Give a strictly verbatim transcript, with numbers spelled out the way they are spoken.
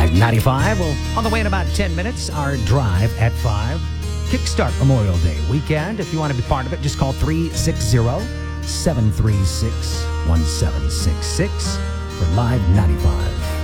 Live ninety-five. Well, on the way in about ten minutes, our drive at five. Kickstart Memorial Day weekend. If you want to be part of it, just call three six zero, seven three six, one seven six six for Live ninety-five.